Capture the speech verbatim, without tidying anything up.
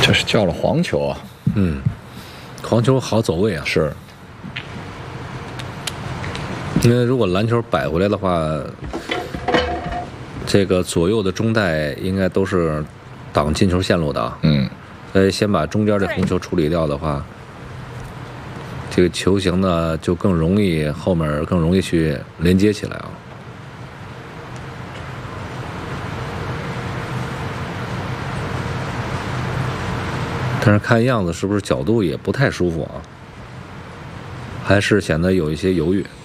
这是叫了黄球啊。 嗯，黄球好走位啊。 是。 因为如果篮球摆回来的话，这个左右的中带应该都是挡进球线路的啊。 嗯。 所以先把中间的红球处理掉的话，这个球形呢就更容易后面更容易去连接起来啊。但是看样子是不是角度也不太舒服啊，还是显得有一些犹豫。